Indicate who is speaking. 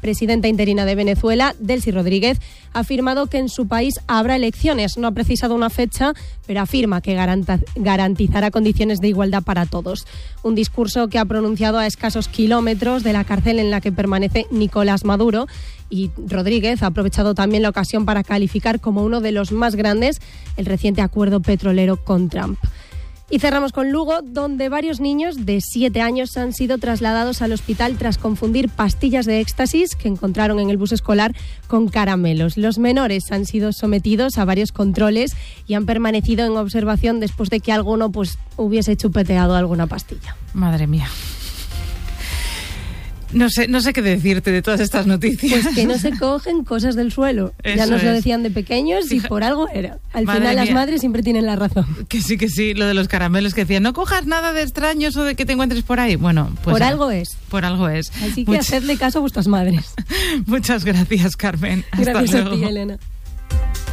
Speaker 1: presidenta interina de Venezuela, Delcy Rodríguez, ha afirmado que en su país habrá elecciones. No ha precisado una fecha, pero afirma que garantizará condiciones de igualdad para todos. Un discurso que ha pronunciado a escasos kilómetros de la cárcel en la que permanece Nicolás Maduro. Y Rodríguez ha aprovechado también la ocasión para calificar como uno de los más grandes el reciente acuerdo petrolero con Trump. Y cerramos con Lugo, donde varios niños de 7 años han sido trasladados al hospital tras confundir pastillas de éxtasis que encontraron en el bus escolar con caramelos. Los menores han sido sometidos a varios controles y han permanecido en observación después de que alguno hubiese chupeteado alguna pastilla.
Speaker 2: Madre mía. No sé qué decirte de todas estas noticias.
Speaker 1: Pues que no se cogen cosas del suelo.
Speaker 2: Eso
Speaker 1: ya nos lo decían de pequeños y por algo era. Al final las madres siempre tienen la razón.
Speaker 2: Que sí, lo de los caramelos que decían, no cojas nada de extraños o de que te encuentres por ahí. Bueno, pues...
Speaker 1: Por algo es.
Speaker 2: Por algo es.
Speaker 1: Así que hacedle caso a vuestras madres.
Speaker 2: Muchas gracias, Carmen.
Speaker 1: Gracias a ti, Elena.